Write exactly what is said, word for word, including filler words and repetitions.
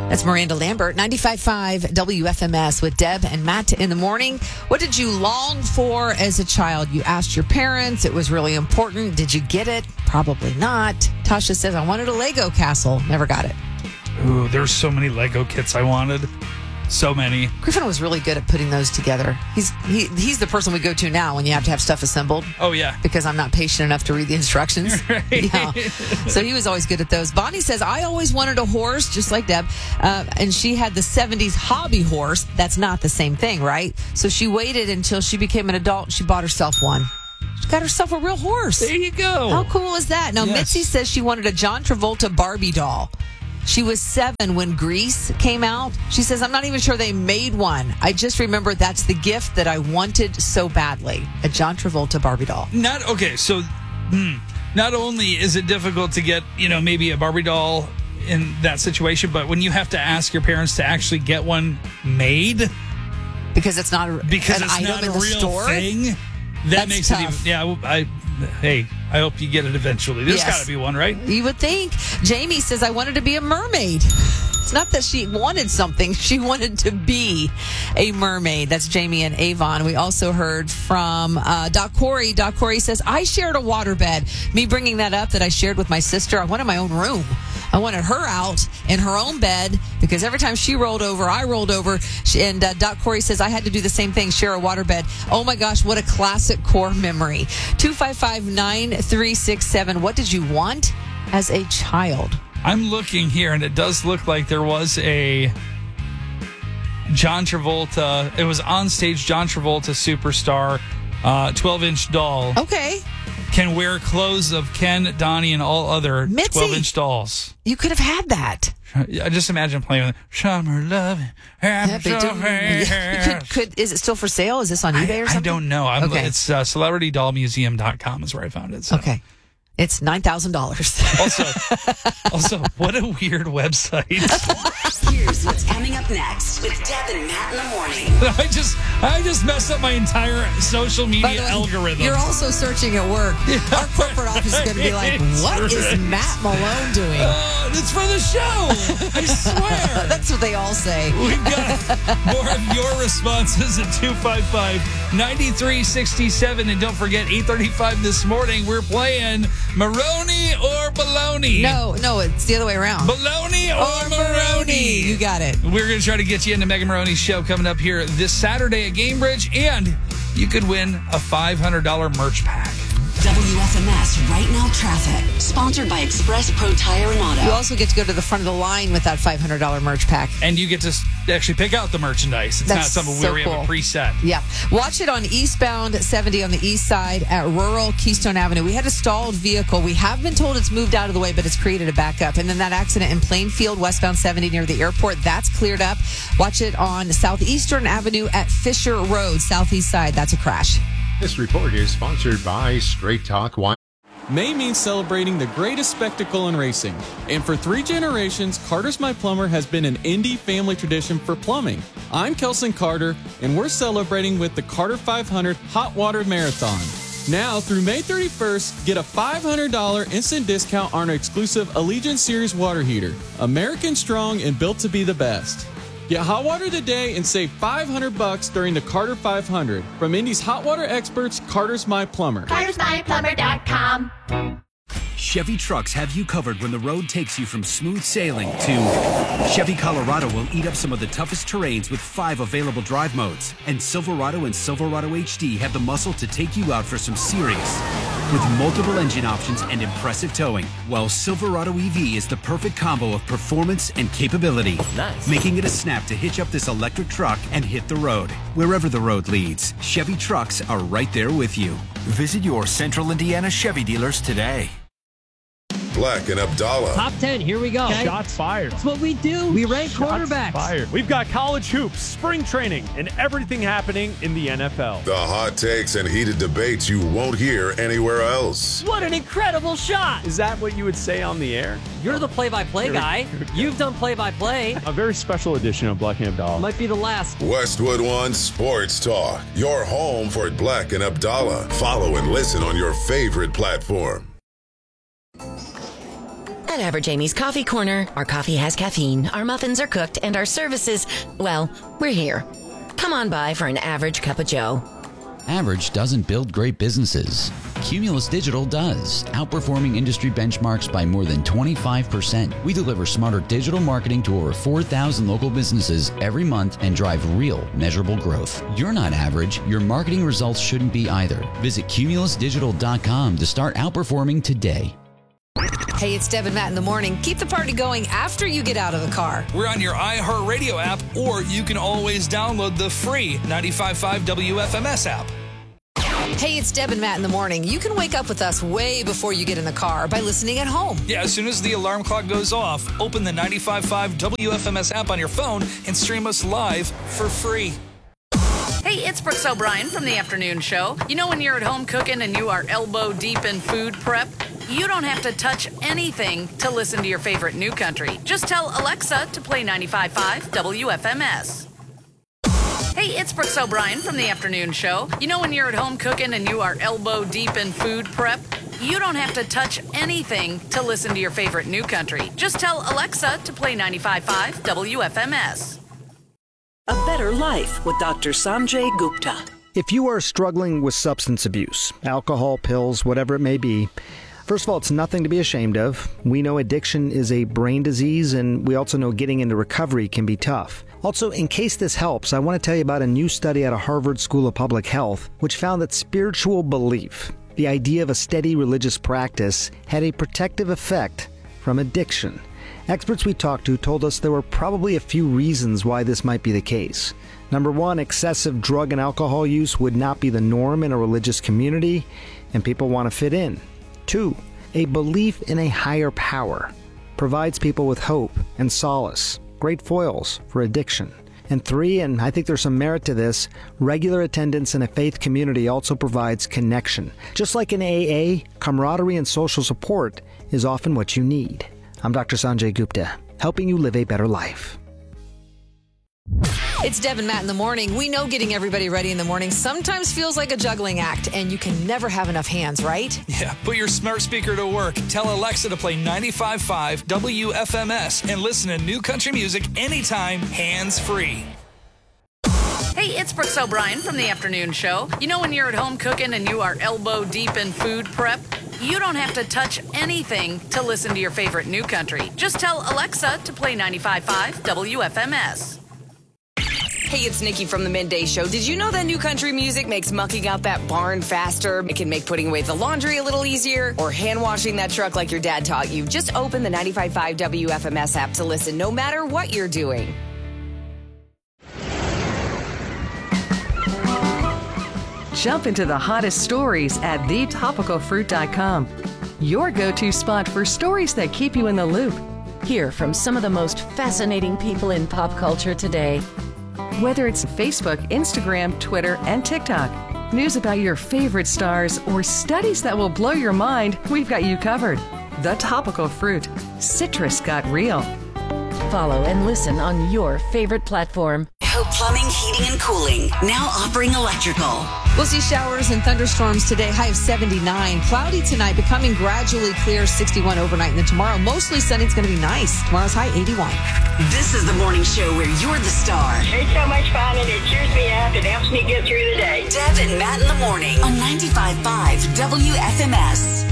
That's Miranda Lambert, ninety-five point five W F M S with Deb and Matt in the morning. What did you long for as a child? You asked your parents. It was really important. Did you get it? Probably not. Tasha says, I wanted a Lego castle. Never got it. Ooh, there's so many Lego kits I wanted. So many. Griffin was really good at putting those together. He's he, he's the person we go to now when you have to have stuff assembled. Oh, yeah. Because I'm not patient enough to read the instructions. Right. Yeah. So he was always good at those. Bonnie says, I always wanted a horse, just like Deb. Uh, and she had the seventies hobby horse. That's not the same thing, right? So she waited until she became an adult and she bought herself one. She got herself a real horse. There you go. How cool is that? Now, Yes. Mitzi says she wanted a John Travolta Barbie doll. She was seven when Grease came out. She says, I'm not even sure they made one. I just remember that's the gift that I wanted so badly. A John Travolta Barbie doll. Not, okay, so hmm, not only is it difficult to get, you know, maybe a Barbie doll in that situation, but when you have to ask your parents to actually get one made Because it's not a, because an it's item not in a the real store. thing, that That's makes tough. it even, yeah, well, I, hey, I hope you get it eventually. There's Yes. got to be one, right? You would think. Jamie says, I wanted to be a mermaid. It's not that she wanted something. She wanted to be a mermaid. That's Jamie and Avon. We also heard from uh, Doc Corey. Doc Corey says, I shared a waterbed. Me bringing that up that I shared with my sister. I wanted my own room. I wanted her out in her own bed because every time she rolled over, I rolled over. She, and uh, Doc Corey says, I had to do the same thing, share a waterbed. Oh my gosh, what a classic core memory. two five five, nine three six seven. What did you want as a child? I'm looking here, and it does look like there was a John Travolta. It was on stage John Travolta superstar, uh, twelve-inch doll. Okay. Can wear clothes of Ken, Donnie, and all other Mitzi. twelve-inch dolls. You could have had that. I just imagine playing with Summer Love. Happy Yeah, but do- could, could, is it still for sale? Is this on eBay I, or I something? don't know. I'm, Okay. It's uh, celebrity doll museum dot com is where I found it. So. Okay. It's nine thousand dollars. Also, also, what a weird website. Here's what's coming up next with Deb and Matt in the morning. I just, I just messed up my entire social By media the way, algorithm. You're also searching at work. Our corporate office is going to be like, what is Right. Matt Malone doing? Uh, it's for the show. I swear. That's what they all say. We've got more of your responses at two five five, nine three six seven. And don't forget, eight thirty-five this morning, we're playing Maroney or Baloney. No, no, it's the other way around. Baloney or, Or Maroney. You got it. We're going to try to get you into Mega Maroney's show coming up here this Saturday at Gamebridge. And you could win a five hundred dollars merch pack. W F M S Right Now Traffic. Sponsored by Express Pro Tire and Auto. You also get to go to the front of the line with that five hundred dollars merch pack. And you get to s- actually pick out the merchandise. It's That's not something so where we have cool. a preset. Yeah. Watch it on eastbound seventy on the east side at rural Keystone Avenue. We had a stalled vehicle. We have been told it's moved out of the way, but it's created a backup. And then that accident in Plainfield, westbound seventy near the airport, that's cleared up. Watch it on Southeastern Avenue at Fisher Road, southeast side. That's a crash. This report is sponsored by Straight Talk Wine. May means celebrating the greatest spectacle in racing. And for three generations, Carter's My Plumber has been an Indy family tradition for plumbing. I'm Kelson Carter, and we're celebrating with the Carter five hundred Hot Water Marathon. Now, through May thirty-first, get a five hundred dollars instant discount on our exclusive Allegiant Series water heater. American strong and built to be the best. Get hot water today and save five hundred bucks during the Carter five hundred. From Indy's hot water experts, Carter's My Plumber. Carters My Plumber dot com. Chevy trucks have you covered when the road takes you from smooth sailing to Chevy Colorado will eat up some of the toughest terrains with five available drive modes. And Silverado and Silverado H D have the muscle to take you out for some serious with multiple engine options and impressive towing. While Silverado E V is the perfect combo of performance and capability. Nice. Making it a snap to hitch up this electric truck and hit the road. Wherever the road leads, Chevy trucks are right there with you. Visit your Central Indiana Chevy dealers today. Black and Abdallah. Top ten, here we go. Okay. Shots fired. That's what we do. We rank Shots quarterbacks. fired. We've got college hoops, spring training, and everything happening in the N F L. The hot takes and heated debates you won't hear anywhere else. What an incredible shot. Is that what you would say on the air? You're the play-by-play Here we- guy. here we go. You've done play-by-play. A very special edition of Black and Abdallah. Might be the last. Westwood One Sports Talk. Your home for Black and Abdallah. Follow and listen on your favorite platform. At Average Amy's Coffee Corner, our coffee has caffeine, our muffins are cooked, and our services, well, we're here. Come on by for an average cup of joe. Average doesn't build great businesses. Cumulus Digital does, outperforming industry benchmarks by more than twenty-five percent. We deliver smarter digital marketing to over four thousand local businesses every month and drive real, measurable growth. You're not average. Your marketing results shouldn't be either. Visit cumulus digital dot com to start outperforming today. Hey, it's Deb and Matt in the morning. Keep the party going after you get out of the car. We're on your iHeartRadio app, or you can always download the free ninety-five point five W F M S app. Hey, it's Deb and Matt in the morning. You can wake up with us way before you get in the car by listening at home. Yeah, as soon as the alarm clock goes off, open the ninety-five point five W F M S app on your phone and stream us live for free. Hey, it's Brooks O'Brien from the afternoon show. You know when you're at home cooking and you are elbow deep in food prep? You don't have to touch anything to listen to your favorite new country. Just tell Alexa to play ninety-five point five W F M S. Hey, it's Brooks O'Brien from the afternoon show. You know when you're at home cooking and you are elbow deep in food prep? You don't have to touch anything to listen to your favorite new country. Just tell Alexa to play ninety-five point five W F M S. A Better Life with Doctor Sanjay Gupta. If you are struggling with substance abuse, alcohol, pills, whatever it may be, first of all, it's nothing to be ashamed of. We know addiction is a brain disease, and we also know getting into recovery can be tough. Also, in case this helps, I want to tell you about a new study out of Harvard School of Public Health, which found that spiritual belief, the idea of a steady religious practice, had a protective effect from addiction. Experts we talked to told us there were probably a few reasons why this might be the case. Number one, excessive drug and alcohol use would not be the norm in a religious community, and people want to fit in. Two, a belief in a higher power provides people with hope and solace, great foils for addiction. And three, and I think there's some merit to this, regular attendance in a faith community also provides connection. Just like in A A, camaraderie and social support is often what you need. I'm Doctor Sanjay Gupta, helping you live a better life. It's Deb and Matt in the morning. We know getting everybody ready in the morning sometimes feels like a juggling act, and you can never have enough hands, right? Yeah, put your smart speaker to work. Tell Alexa to play ninety-five point five W F M S and listen to new country music anytime, hands-free. Hey, it's Brooks O'Brien from the afternoon show. You know when you're at home cooking and you are elbow deep in food prep? You don't have to touch anything to listen to your favorite new country. Just tell Alexa to play ninety-five point five W F M S. Hey, it's Nikki from the Midday Show. Did you know that new country music makes mucking out that barn faster? It can make putting away the laundry a little easier, or hand washing that truck like your dad taught you. Just open the ninety-five point five W F M S app to listen no matter what you're doing. Jump into the hottest stories at the topical fruit dot com. Your go-to spot for stories that keep you in the loop. Hear from some of the most fascinating people in pop culture today. Whether it's Facebook, Instagram, Twitter, and TikTok, news about your favorite stars, or studies that will blow your mind, we've got you covered. The Topical Fruit. Citrus got real. Follow and listen on your favorite platform. Hope Plumbing, Heating, and Cooling, now offering electrical. We'll see showers and thunderstorms today, high of seventy-nine. Cloudy tonight, becoming gradually clear, sixty-one overnight. And then tomorrow, mostly sunny. It's going to be nice. Tomorrow's high, eighty-one. This is the morning show where you're the star. It's so much fun, and it cheers me up. It helps me get through the day. Deb and Matt in the morning on ninety-five point five W F M S.